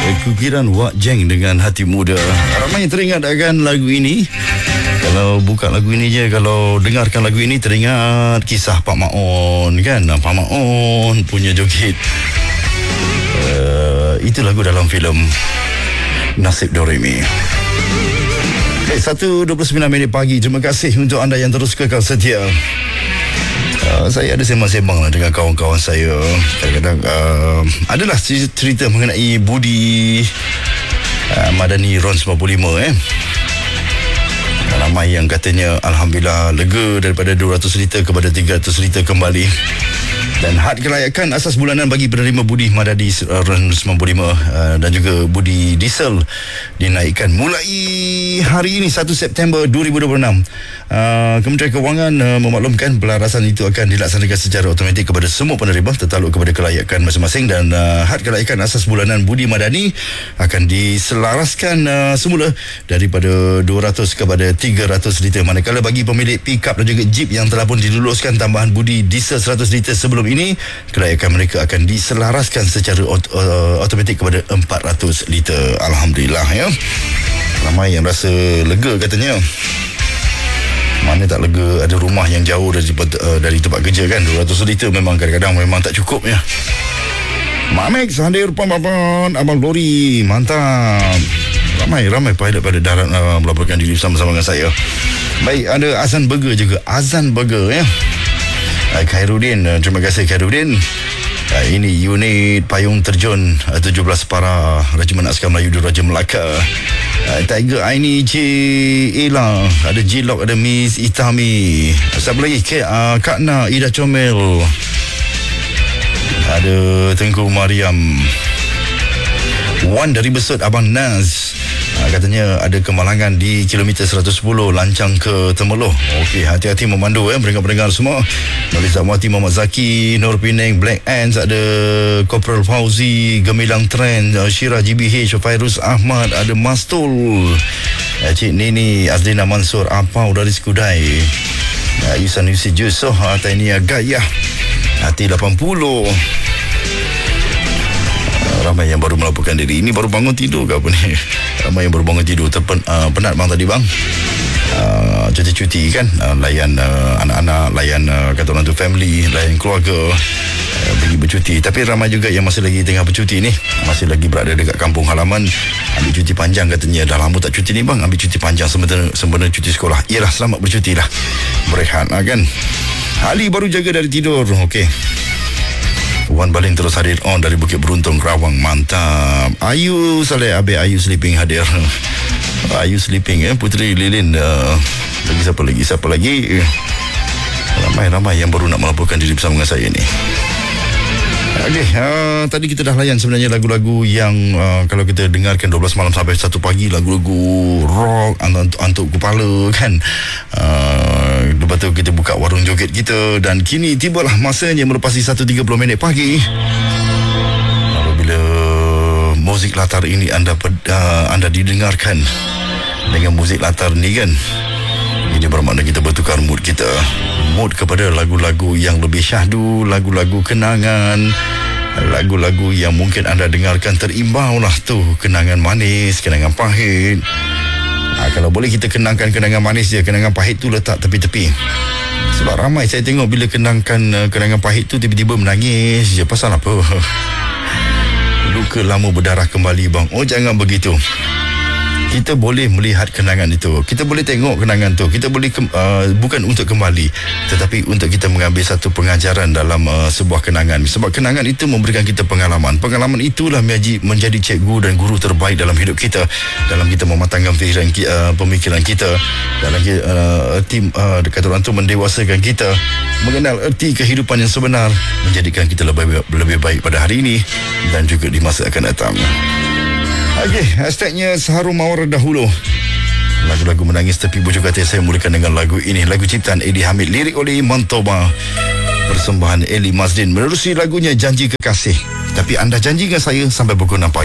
Kukiran Wak Jeng dengan Hati Muda. Ramai yang teringat akan lagu ini. Kalau buka lagu ini je, kalau dengarkan lagu ini, teringat kisah Pak Maon kan. Pak Maon punya joget. Itu lagu dalam filem Nasib Doremi. 1:29 pagi. Terima kasih untuk anda yang terus kekal setia. Saya ada sembang-sembang lah dengan kawan-kawan saya. Kadang-kadang adalah cerita mengenai Budi Madani RON 95. Ramai yang katanya Alhamdulillah lega daripada 200 liter kepada 300 liter kembali. Dan had kelayakan asas bulanan bagi penerima Budi Madani RON 95 dan juga Budi Diesel dinaikkan mulai hari ini 1 September 2026. Kementerian Kewangan memaklumkan pelarasan itu akan dilaksanakan secara automatik kepada semua penerima tertakluk kepada kelayakan masing-masing, dan had kelayakan asas bulanan Budi Madani akan diselaraskan semula daripada 200 kepada 300 liter, manakala bagi pemilik pick-up dan juga jeep yang telah pun diluluskan tambahan Budi Diesel 100 liter sebelum ini, kelayakan mereka akan diselaraskan secara automatik kepada 400 liter. Alhamdulillah ya. Ramai yang rasa lega katanya. Mana tak lega, ada rumah yang jauh dari tempat kerja kan. 200 liter memang kadang-kadang memang tak cukup ya. Mak Max hadir papan Abang Lori. Mantap. Ramai pilot pada darat melaporkan diri bersama-sama dengan saya. Baik, ada Azan Burger juga. Azan Burger ya. Khairuddin, terima kasih Khairuddin. Ini unit payung terjun 17 para Regimen Askar Melayu Diraja Melaka. Tiger Aini J Ella, ada J-Lock, ada Miss Itami. Siapa lagi? Kak Na, Ida Comel, ada Tengku Mariam, Wan dari Besut, Abang Naz. Katanya ada kemalangan di kilometer 110 Lancang ke Temeloh. Okey, hati-hati memandu pendengar-pendengar semua. Nurliza Muati, Muhammad Zaki, Nur Penang, Black Ants, ada Corporal Fauzi, Gemilang Trend, Syirah GBH, Fairuz Ahmad, ada Mastul, Cik Nini, Azlina Mansur, Apau dari Skudai, Yusan Yusi Jusoh, Tainia Gayah, Hati 80. Ramai yang baru melaporkan diri. Ini baru bangun tidur ke apa ni? Ramai yang baru bangun tidur. Penat bang tadi bang. Cuti-cuti kan, layan anak-anak, layan kata orang tu family, layan keluarga, pergi bercuti. Tapi ramai juga yang masih lagi tengah bercuti ni, masih lagi berada dekat kampung halaman, ambil cuti panjang katanya. Dah lama tak cuti ni bang, ambil cuti panjang sempena cuti sekolah. Iyalah, selamat bercuti lah, berehat kan. Ali baru jaga dari tidur. Okey, Wan Balin terus hadir on dari Bukit Beruntung, Kerawang. Mantap. Ayu Saleh, Abe Ayu Sleeping hadir. Ayu Sleeping Putri Lilin. Siapa lagi? Ramai yang baru nak melaporkan diri bersama dengan saya ni. Okey, tadi kita dah layan sebenarnya lagu-lagu yang kalau kita dengarkan 12 malam sampai 1 pagi, lagu-lagu rock antuk kepala kan. Lepas tu kita buka warung joget kita, dan kini tibalah masanya melepasi 1:30 pagi apabila muzik latar ini anda didengarkan. Dengan muzik latar ni kan, ini bermakna kita bertukar mood kita, mood kepada lagu-lagu yang lebih syahdu, lagu-lagu kenangan, lagu-lagu yang mungkin anda dengarkan terimbau lah tu, kenangan manis, kenangan pahit. Kalau boleh kita kenangkan kenangan manis je, kenangan pahit tu letak tepi-tepi. Sebab ramai saya tengok bila kenangkan kenangan pahit tu tiba-tiba menangis je. Pasal apa? Luka lama berdarah kembali bang. Oh, jangan begitu. Kita boleh melihat kenangan itu, kita boleh tengok kenangan tu, kita boleh bukan untuk kembali, tetapi untuk kita mengambil satu pengajaran dalam sebuah kenangan. Sebab kenangan itu memberikan kita pengalaman. Pengalaman itulah menjadi cikgu dan guru terbaik dalam hidup kita, dalam kita mematangkan pemikiran kita, dalam erti kata orang tu mendewasakan kita, mengenal erti kehidupan yang sebenar, menjadikan kita lebih baik pada hari ini dan juga di masa akan datang. Okey, hashtagnya Seharum Mawar Dahulu. Lagu-lagu menangis tepi bujur kata saya mulakan dengan lagu ini. Lagu ciptaan Eddie Hamid, lirik oleh Mantoba, persembahan Eli Mazdin. Menerusi lagunya Janji Kekasih. Tapi anda janji dengan saya sampai pukul 6 pagi.